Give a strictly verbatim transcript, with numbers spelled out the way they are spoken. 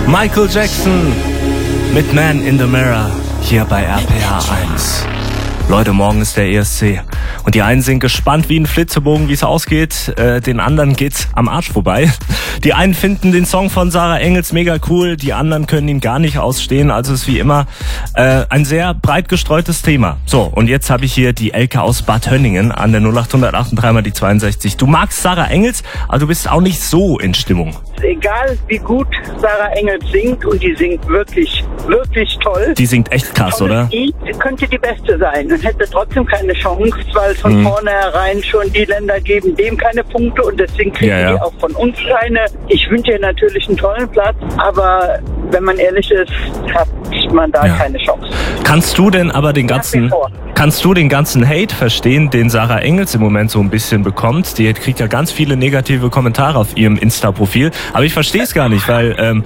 Michael Jackson mit Man in the Mirror hier bei R P H eins. Leute, morgen ist der E S C und die einen sind gespannt wie ein Flitzebogen, wie es ausgeht. Äh, den anderen geht's am Arsch vorbei. Die einen finden den Song von Sarah Engels mega cool, die anderen können ihn gar nicht ausstehen. Also es ist wie immer äh, ein sehr breit gestreutes Thema. So, und jetzt habe ich hier die Elke aus Bad Hönningen an der null acht null acht drei mal die zweiundsechzig. Du magst Sarah Engels, aber du bist auch nicht so in Stimmung. Egal wie gut Sarah Engels singt, und die singt wirklich, wirklich toll. Die singt echt krass, oder? Die könnte die Beste sein und hätte trotzdem keine Chance, weil von hm. vornherein schon die Länder geben dem keine Punkte und deswegen kriegen ja, ja. die auch von uns keine. Ich wünsche ihr natürlich einen tollen Platz, aber wenn man ehrlich ist, hat man da ja. keine Chance. Kannst du denn aber den ganzen, kannst du den ganzen Hate verstehen, den Sarah Engels im Moment so ein bisschen bekommt? Die kriegt ja ganz viele negative Kommentare auf ihrem Insta-Profil, aber ich verstehe es gar nicht, weil ähm,